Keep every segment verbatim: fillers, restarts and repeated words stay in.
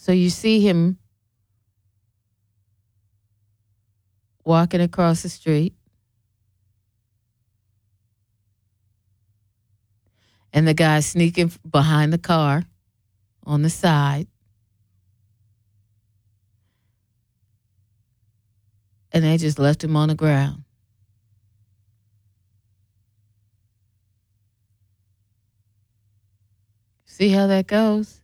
So you see him walking across the street. And the guy sneaking behind the car on the side. And they just left him on the ground. See how that goes?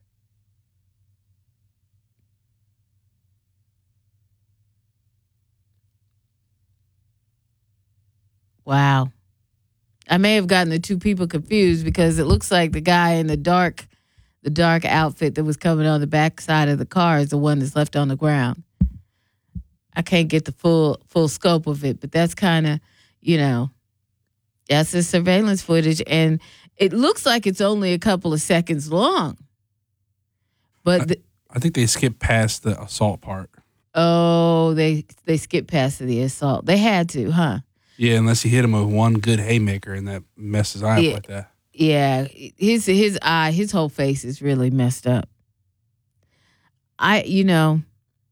Wow. I may have gotten the two people confused because it looks like the guy in the dark, the dark outfit that was coming on the back side of the car is the one that's left on the ground. I can't get the full full scope of it, but that's kind of, you know, that's the surveillance footage, and it looks like it's only a couple of seconds long. But the, I, I think they skipped past the assault part. Oh, they they skipped past the assault. They had to, huh? Yeah, unless he hit him with one good haymaker and that messed his eye yeah, up like that. Yeah, his his eye, his whole face is really messed up. I, you know,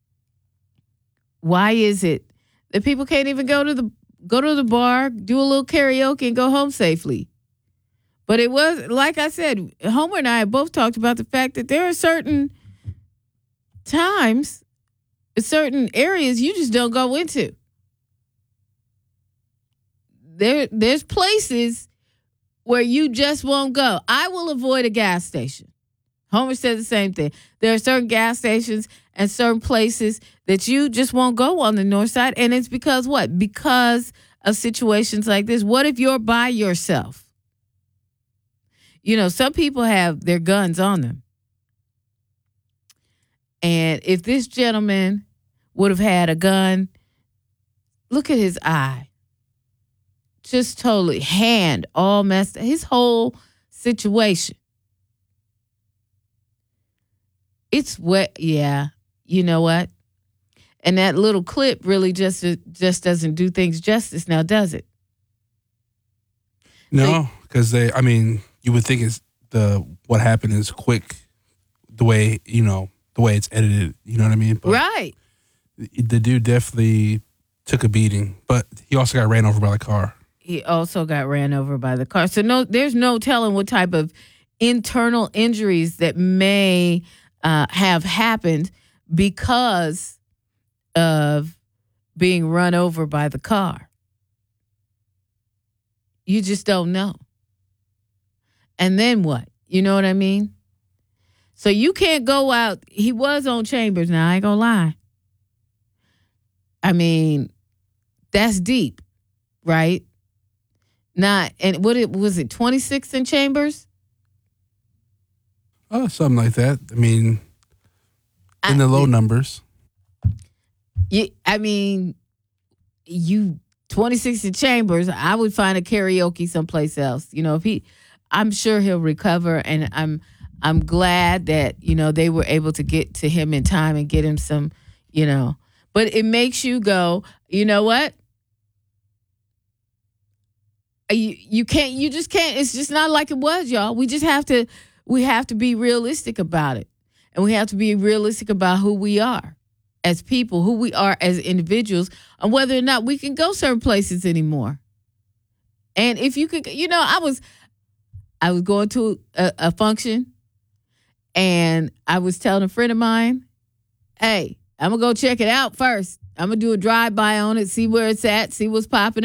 why is it that people can't even go to the go to the bar, do a little karaoke, and go home safely? But it was, like I said, Homer and I have both talked about the fact that there are certain times, certain areas you just don't go into. There, there's places where you just won't go. I will avoid a gas station. Homer said the same thing. There are certain gas stations and certain places that you just won't go on the north side. And it's because what? Because of situations like this. What if you're by yourself? You know, some people have their guns on them. And if this gentleman would have had a gun, look at his eye. Just totally hand all messed up. His whole situation. It's wet. Yeah. You know what? And that little clip really just just doesn't do things justice now, does it? No, because they, I mean, you would think it's the, what happened is quick, the way, you know, the way it's edited, you know what I mean? But right. The dude definitely took a beating, but he also got ran over by the car. He also got ran over by the car. So no, there's no telling what type of internal injuries that may uh, have happened because of being run over by the car. You just don't know. And then what? You know what I mean? So you can't go out. He was on Chambers. Now, I ain't gonna lie. I mean, that's deep, right? Not, and what it was it, twenty-six in Chambers? Oh, something like that. I mean, in I, the low numbers. Yeah, I mean, you twenty-six in Chambers, I would find a karaoke someplace else. You know, if he, I'm sure he'll recover, and I'm I'm glad that, you know, they were able to get to him in time and get him some, you know. But it makes you go, you know what? You you can't you just can't it's just not like it was, y'all. We just have to we have to be realistic about it. And we have to be realistic about who we are as people, who we are as individuals, and whether or not we can go certain places anymore. And if you could, you know, I was I was going to a, a function, and I was telling a friend of mine, hey, I'm gonna go check it out first. I'm gonna do a drive-by on it, see where it's at, see what's popping